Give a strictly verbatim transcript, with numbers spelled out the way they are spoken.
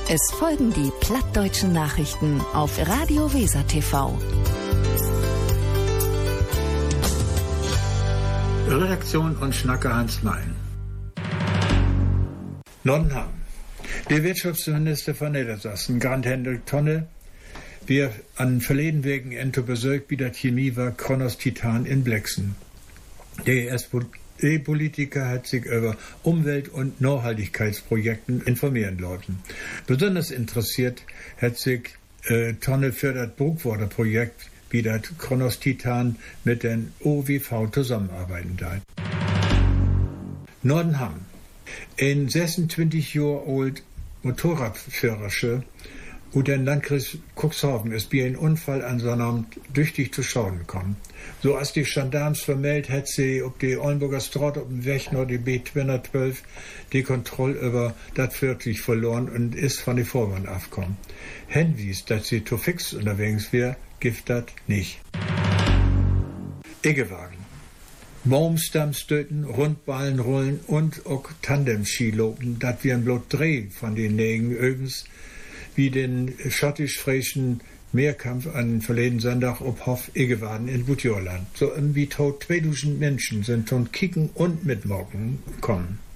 Es folgen die plattdeutschen Nachrichten auf Radio Weser T V. Redaktion und Schnacker Hans Mein. Nordham. Der Wirtschaftsminister von Niedersachsen, Grant Hendrik Tonne, wir an verleden wegen Ento besögt wie der Chemie war Kronos Titan in Blexen. Der S D-Politiker hat sich über Umwelt- und Nachhaltigkeitsprojekten informieren lassen. Besonders interessiert hat sich äh, Tonne für das Bruchwater-Projekt, wie das Kronos Titan mit den O W V zusammenarbeiten darf. Nordenham. Ein sechsundzwanzig Jahre alt Motorradführersche und der Landkreis Cuxhaven ist bei einem Unfall an seinem Abend tüchtig zu Schaden gekommen. So als die Gendarmes vermeldet, hat sie auf die Oldenburger Straße auf dem Weg nach die B zweihundertzwölf die Kontrolle über das vierzig verloren und ist von der Vorwand aufgekommen. Hinwies, dass sie zu fix unterwegs wäre, gibt das nicht. Iggewagen. Baumstammstöten, Rundballen rollen und auch Tandem-Skilopen, das wir ein bloß Dreh von den Nägen übrigens, wie den schottisch-frischen Mehrkampf an verleden Sonntag ob Hof Iggewaden in Butjorland. So irgendwie tot zweitausend Menschen sind von Kicken und Mitmorgen gekommen.